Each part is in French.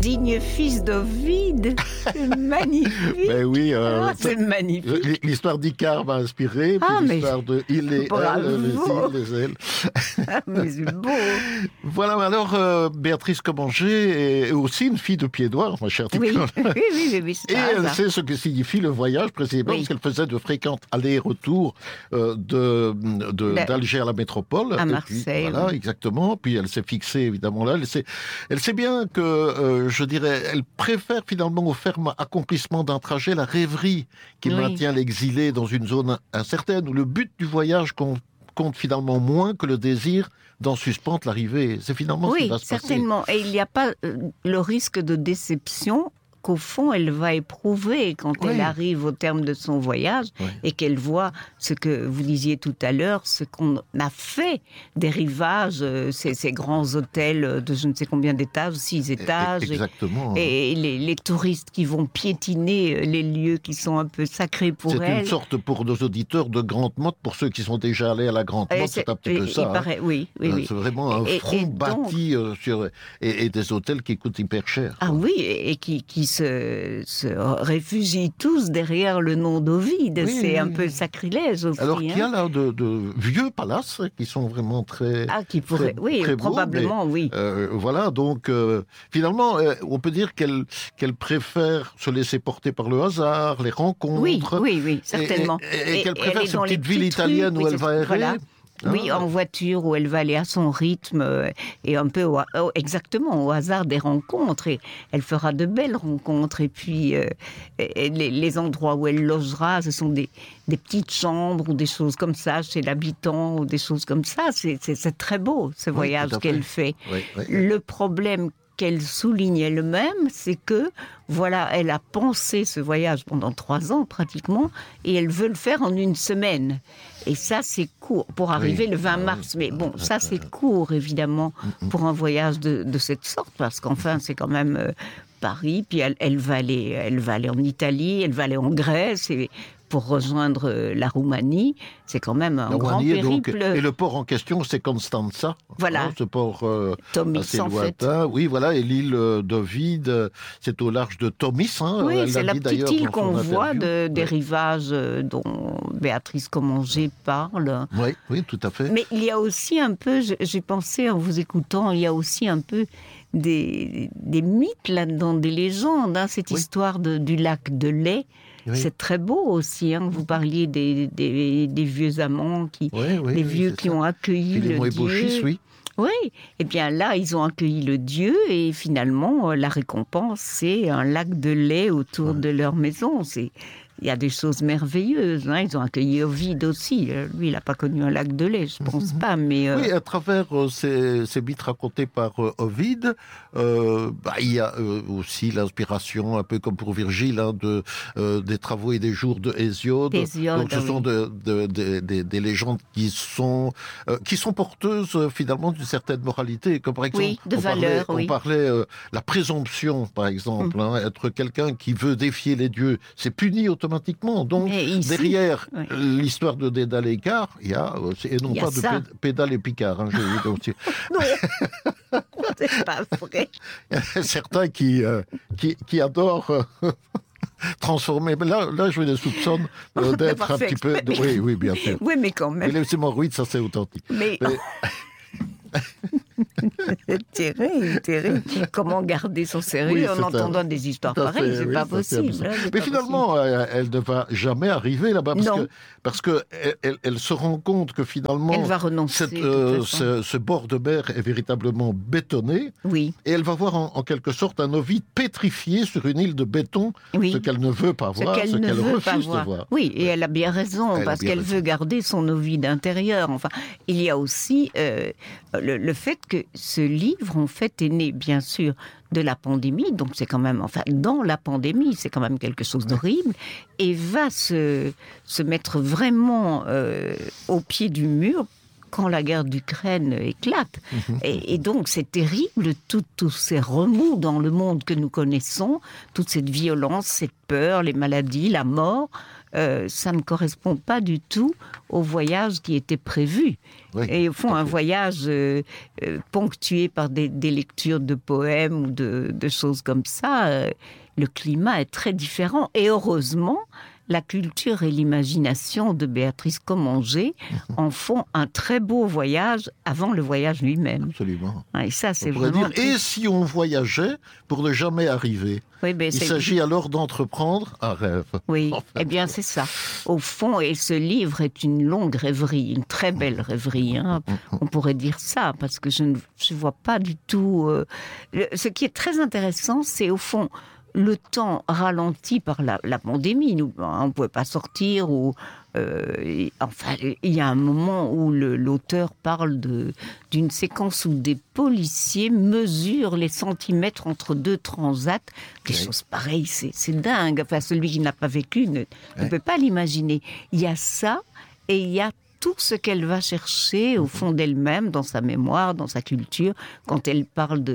digne fils d'Ovide. C'est magnifique. Ben oui, c'est magnifique. L'histoire d'Icare m'a inspiré, puis l'histoire de il et elle, les îles, les ailes. Mais c'est beau. Voilà, alors Béatrice Commanger est aussi une fille de Pied-Noir, ma chère Nicole. Oui, et elle sait ce que signifie le voyage, précisément parce qu'elle faisait de fréquents allers-retours d'Alger à la métropole. À Marseille. Puis, voilà, exactement. Puis elle s'est fixée, évidemment, là. Elle sait bien que, je dirais, elle préfère finalement au ferme accomplissement d'un trajet la rêverie qui maintient l'exilé dans une zone incertaine, où le but du voyage compte finalement moins que le désir d'en suspendre l'arrivée. C'est finalement ce qui va se passer. Oui, certainement. Et il n'y a pas le risque de déception qu'au fond, elle va éprouver quand elle arrive au terme de son voyage et qu'elle voit ce que vous disiez tout à l'heure, ce qu'on a fait des rivages, ces grands hôtels de je ne sais combien d'étages, 6 étages. Exactement. Et les touristes qui vont piétiner les lieux qui sont un peu sacrés pour elle. C'est une sorte, pour nos auditeurs, de Grande Motte. Pour ceux qui sont déjà allés à la Grande Motte, c'est un petit peu ça. Paraît, oui. C'est vraiment un front bâti sur et des hôtels qui coûtent hyper cher. Ah oui, et qui se réfugient tous derrière le nom d'Ovide. C'est un peu sacrilège aussi. Alors qu'il y a là de vieux palaces qui sont vraiment très... Ah, qui pourraient... Oui, très probablement, beaux, mais, voilà, donc finalement, on peut dire qu'elle préfère se laisser porter par le hasard, les rencontres. Oui, certainement. Et qu'elle préfère cette petite ville italienne où elle va errer. Voilà. Oui, en voiture, où elle va aller à son rythme et un peu exactement au hasard des rencontres. Et elle fera de belles rencontres. Et puis, les endroits où elle logera, ce sont des petites chambres ou des choses comme ça chez l'habitant ou des choses comme ça. C'est très beau, ce voyage qu'elle fait. Oui. Le problème qu'elle souligne elle-même, c'est que, voilà, elle a pensé ce voyage pendant 3 ans pratiquement, et elle veut le faire en 1 semaine. Et ça, c'est court, pour arriver le 20 mars. Mais bon, ça, c'est court, évidemment, pour un voyage de cette sorte, parce qu'enfin, c'est quand même Paris, puis elle va aller en Italie, elle va aller en Grèce, et pour rejoindre la Roumanie, c'est quand même un grand périple. Donc, et le port en question, c'est Constanța. Voilà. Ce port Tomis, assez en lointain. fait. Oui, voilà. Et l'île d'Ovide, c'est au large de Tomis. Oui, c'est la petite île qu'on voit des rivages dont Béatrice Commanger parle. Oui, tout à fait. Mais il y a aussi un peu, j'ai pensé en vous écoutant, il y a aussi un peu des mythes là-dedans, des légendes. Cette histoire du lac de lait. Oui. C'est très beau aussi. Vous parliez des vieux amants, des vieux qui ont accueilli le Dieu. Oui, et bien là, ils ont accueilli le Dieu et finalement, la récompense, c'est un lac de lait autour de leur maison. Il y a des choses merveilleuses. Ils ont accueilli Ovide aussi. Lui, il n'a pas connu un lac de lait, je ne pense pas. Mais Oui, à travers ces mythes racontés par Ovide, il y a aussi l'inspiration, un peu comme pour Virgile, des travaux et des jours de Hésiode. Donc ce sont des légendes qui sont porteuses finalement d'une certaine moralité. Comme par exemple, on parlait la présomption, par exemple. Être quelqu'un qui veut défier les dieux, c'est puni automatiquement. Donc, derrière l'histoire de Dédale et Icare, il y a, et non pas de Pédale et Picard. Je dis donc. Non, c'est pas vrai. Il y a certains qui adorent transformer. Mais là, je les soupçonne d'être un petit peu... Oui, bien sûr. Oui, mais quand même. Mais laissez-moi ruide, ça c'est authentique. Mais... terrible. Comment garder son sérieux en entendant des histoires pareilles? C'est pas possible. Mais finalement, elle ne va jamais arriver là-bas parce que elle se rend compte que finalement, elle va renoncer, ce bord de mer est véritablement bétonné. Oui. Et elle va voir en quelque sorte un Ovide pétrifié sur une île de béton, ce qu'elle ne veut pas voir, ce qu'elle refuse de voir. Oui, et elle a bien raison, parce qu'elle veut garder son Ovide intérieur. Enfin, il y a aussi le fait que ce livre, en fait, est né, bien sûr, de la pandémie, donc c'est quand même, dans la pandémie, c'est quand même quelque chose d'horrible, et va se mettre vraiment au pied du mur quand la guerre d'Ukraine éclate. Et donc, c'est terrible, tous ces remous dans le monde que nous connaissons, toute cette violence, cette peur, les maladies, la mort, ça ne correspond pas du tout au voyage qui était prévu. Oui, et au fond, un voyage ponctué par des lectures de poèmes ou de choses comme ça, le climat est très différent. Et heureusement, la culture et l'imagination de Béatrice Commanger en font un très beau voyage avant le voyage lui-même. Absolument. Et ça, c'est vraiment... Et si on voyageait pour ne jamais arriver? Oui, il s'agit alors d'entreprendre un rêve. Oui, en fait. Eh bien c'est ça. Au fond, et ce livre est une longue rêverie, une très belle rêverie. Hein. On pourrait dire ça, parce que je ne vois pas du tout... Ce qui est très intéressant, c'est au fond... le temps ralenti par la pandémie. On ne pouvait pas sortir. Enfin, il y a un moment où l'auteur parle d'une séquence où des policiers mesurent les centimètres entre deux transats. Des choses pareilles, c'est dingue. Enfin, celui qui n'a pas vécu ne peut pas l'imaginer. Il y a ça et il y a tout ce qu'elle va chercher au fond d'elle-même, dans sa mémoire, dans sa culture. Quand elle parle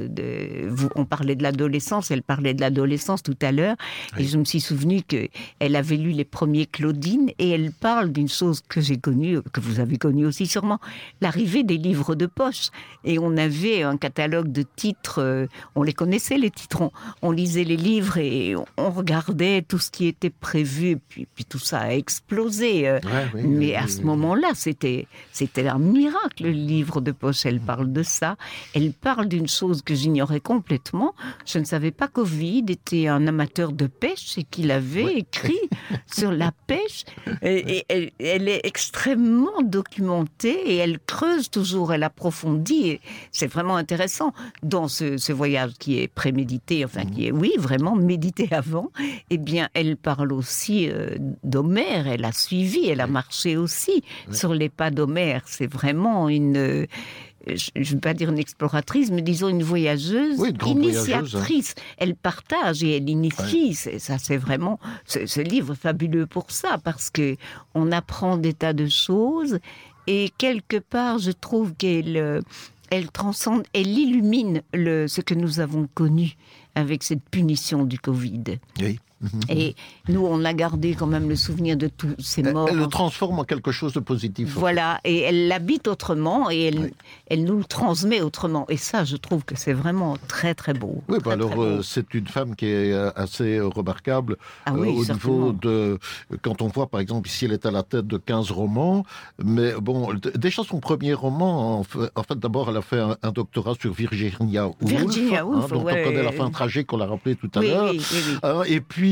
on parlait de l'adolescence, elle parlait de l'adolescence tout à l'heure, et je me suis souvenu qu'elle avait lu les premiers Claudine, et elle parle d'une chose que j'ai connue, que vous avez connue aussi sûrement, l'arrivée des livres de poche. Et on avait un catalogue de titres, on les connaissait les titres, on lisait les livres et on regardait tout ce qui était prévu, puis tout ça a explosé. Mais à ce moment-là, c'était un miracle, le livre de poche. Elle parle de ça. Elle parle d'une chose que j'ignorais complètement. Je ne savais pas qu'Ovide était un amateur de pêche et qu'il avait écrit sur la pêche. Et elle est extrêmement documentée et elle creuse toujours, elle approfondit. Et c'est vraiment intéressant dans ce voyage qui est prémédité, enfin qui est, oui, vraiment médité avant. Eh bien, elle parle aussi d'Homère. Elle a suivi, elle a marché aussi sur les pas d'Homère. C'est vraiment une... je ne veux pas dire une exploratrice, mais disons une voyageuse, initiatrice. Voyageuse, hein. Elle partage et elle initie. Ça, c'est vraiment ce livre fabuleux pour ça, parce que on apprend des tas de choses et quelque part, je trouve qu'elle transcende, elle illumine ce que nous avons connu avec cette punition du Covid. Oui. Et nous, on a gardé quand même le souvenir de tous ces morts. Elle le transforme en quelque chose de positif. Voilà, et elle l'habite autrement et elle nous le transmet autrement. Et ça, je trouve que c'est vraiment très, très beau. Oui, très, alors très beau. C'est une femme qui est assez remarquable au certainement. niveau de... Quand on voit, par exemple, ici, elle est à la tête de 15 romans, mais bon, déjà son premier roman, en fait d'abord, elle a fait un doctorat sur Virginia Woolf, dont on connaît la fin tragique, on l'a rappelé tout à l'heure. Et puis,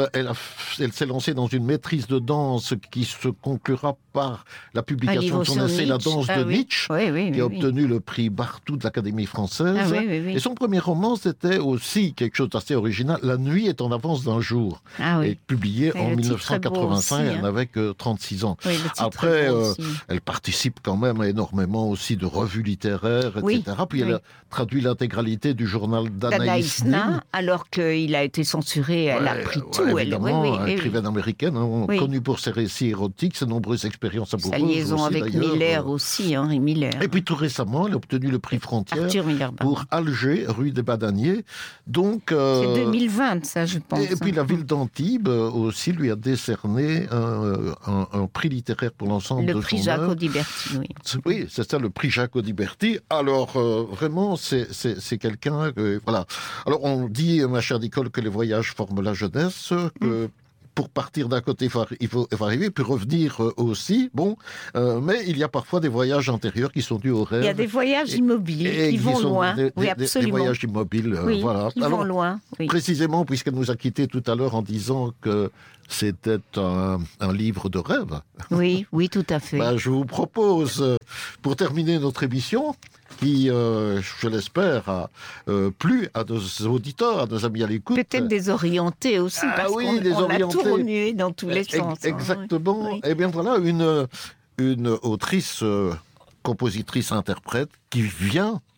elle s'est lancée dans une maîtrise de danse qui se conclura par la publication de son essai La danse de Nietzsche, qui a obtenu le prix Bartout de l'Académie française. Et son premier roman, c'était aussi quelque chose d'assez original, La nuit est en avance d'un jour, et publié en 1985, elle n'avait que 36 ans. Après, elle participe quand même énormément aussi de revues littéraires, etc. Puis elle a traduit l'intégralité du journal d'Anaïs Nin, alors qu'il a été censuré, elle a pris tout. Évidemment, écrivaine américaine, connue pour ses récits érotiques, ses nombreuses expériences amoureuses. Sa liaison aussi, avec Miller aussi, Henri Miller. Et puis tout récemment, elle a obtenu le prix Frontière pour Alger, rue des Bananiers. Donc, c'est 2020, ça, je pense. Et puis la ville d'Antibes aussi lui a décerné un prix littéraire pour l'ensemble de son œuvre. Le prix Jacques Audiberti, oui. Oui, c'est ça, le prix Jacques Audiberti. Alors, vraiment, c'est quelqu'un... voilà. Alors, on dit, ma chère Nicole, que les voyages forment la jeunesse, que pour partir d'un côté, il faut arriver, puis revenir aussi. Bon, mais il y a parfois des voyages antérieurs qui sont dus au rêve. Il y a des voyages immobiles qui vont loin. Oui, absolument. Des voyages immobiles, voilà. Qui vont loin. Oui. Précisément, puisqu'elle nous a quittés tout à l'heure en disant que c'était un livre de rêve. Oui, tout à fait. Je vous propose, pour terminer notre émission, qui, je l'espère, a plu à nos auditeurs, à nos amis à l'écoute. Peut-être désorientés aussi, parce qu'on a tout remué dans tous les sens. Exactement. Oui. Eh bien voilà, une autrice, compositrice, interprète, qui vient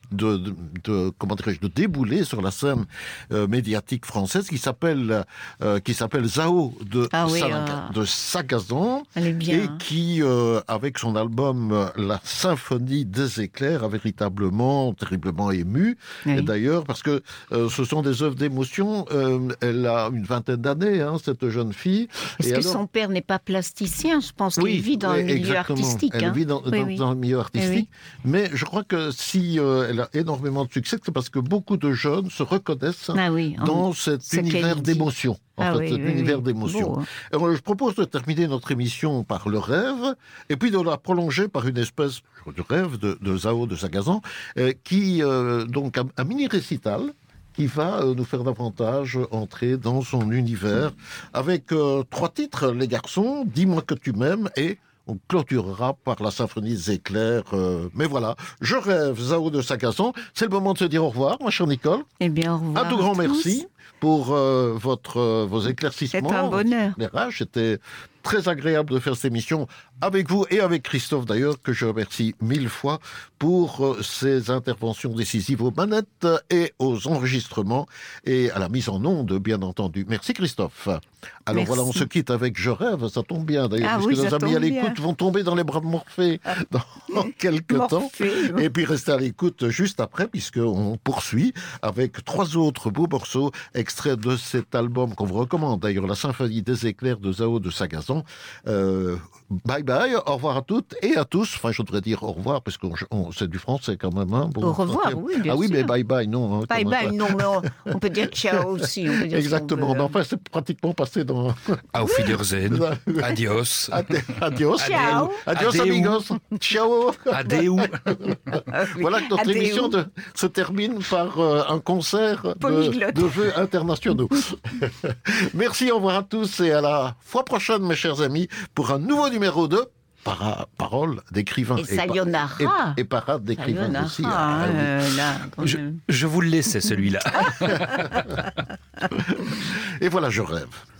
comment dirais-je, de débouler sur la scène médiatique française qui s'appelle Zao de Sagazan, et qui, avec son album La Symphonie des éclairs, a véritablement terriblement ému. Oui. Et d'ailleurs, parce que ce sont des œuvres d'émotion. Elle a une vingtaine d'années, cette jeune fille. Est-ce que son père n'est pas plasticien? Je pense qu'il vit dans le milieu artistique. Elle vit dans le milieu artistique. Mais je crois que si elle a énormément de succès, c'est parce que beaucoup de jeunes se reconnaissent dans cet univers d'émotion. Cet univers d'émotion. Beau, hein. Alors, je propose de terminer notre émission par le rêve, et puis de la prolonger par une espèce de rêve de Zao de Sagazan, qui, donc, un mini-récital, qui va nous faire davantage entrer dans son univers, avec 3 titres, les garçons, Dis-moi que tu m'aimes, et on clôturera par la symphonie des éclairs. Mais voilà, je rêve, Zao de Sagazan. C'est le moment de se dire au revoir, ma chère Nicole. Eh bien, au revoir. Un tout grand merci pour vos éclaircissements. C'est un bonheur. C'était très agréable de faire cette émission avec vous et avec Christophe d'ailleurs, que je remercie 1000 fois pour ses interventions décisives aux manettes et aux enregistrements et à la mise en onde, bien entendu. Merci Christophe. Alors voilà, on se quitte avec Je rêve, ça tombe bien d'ailleurs, puisque nos amis à l'écoute vont tomber dans les bras de Morphée dans quelques temps. Et puis restez à l'écoute juste après, puisqu'on poursuit avec 3 autres beaux morceaux extraits de cet album qu'on vous recommande d'ailleurs, La Symphonie des éclairs de Zao de Sagazan. Bye bye, au revoir à toutes et à tous. Enfin, je voudrais dire au revoir, parce que c'est du français quand même. Bon, au revoir, oui, bien sûr. Ah oui, mais bye bye, non. Bye bye, non, mais on peut dire ciao aussi. On peut dire exactement, mais enfin, c'est pratiquement passé dans... Auf Wiedersehen, adios. Adios. Ciao. Adios, amigos. Ciao. Adeu. Voilà que notre émission se termine par un concert de vœux internationaux. Merci, au revoir à tous et à la fois prochaine, mes chers amis, pour un nouveau numéro de Parole d'écrivain. Et sayonara. Et parade d'écrivain aussi. Je vous le laissais, celui-là. Et voilà, je rêve.